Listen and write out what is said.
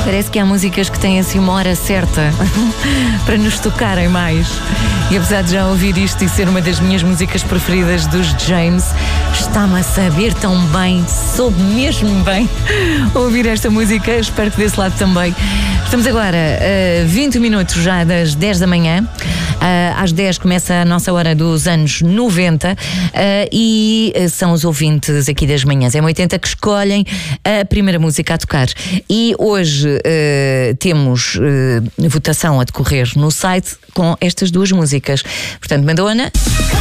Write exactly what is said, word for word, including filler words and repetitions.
Parece que há músicas que têm assim uma hora certa para nos tocarem mais. E apesar de já ouvir isto e ser uma das minhas músicas preferidas dos James, está-me a saber tão bem, soube mesmo bem ouvir esta música. Espero que desse lado também. Estamos agora a vinte minutos já das dez da manhã. Às dez começa a nossa hora dos anos noventa e são os ouvintes aqui das manhãs M oitenta que escolhem a primeira música a tocar. E hoje uh, temos uh, votação a decorrer no site com estas duas músicas. Portanto, Madonna...